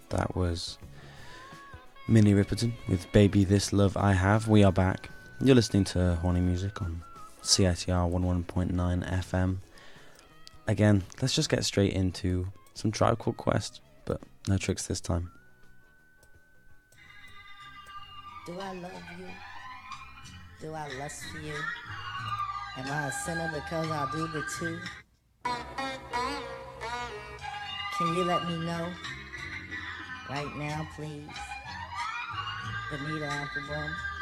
That was Minnie Riperton with Baby This Love I Have. We are back. You're listening to Horny Music on CITR 11.9 FM. Again, let's just get straight into some Tribe Called Quest, but no tricks this time. Do I love you? Do I lust for you? Am I a sinner because I do the two? Can you let me know? Right now, please. Benita Applebum.